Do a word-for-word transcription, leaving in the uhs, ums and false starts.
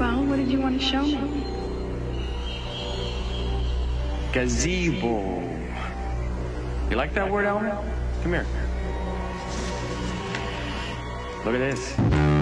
Well, what did you want to show me? Gazebo. You like that word, Elmer? Come here. Look at this.